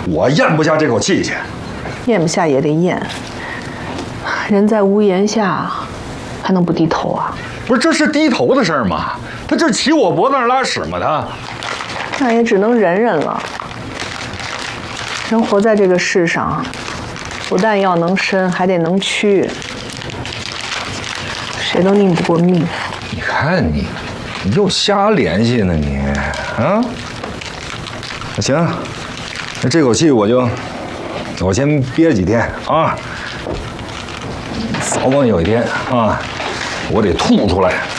我咽不下这口气去。 咽不下也得咽，人在屋檐下，还能不低头啊？ 不是，这是低头的事儿吗？他这骑我脖子上拉屎吗？他， 那也只能忍忍了。人活在这个世上，不但要能伸，还得能屈。谁都拧不过命。 你看你又瞎联系呢你啊？那行，那这口气我先憋几天啊。早晚有一天啊，我得吐出来。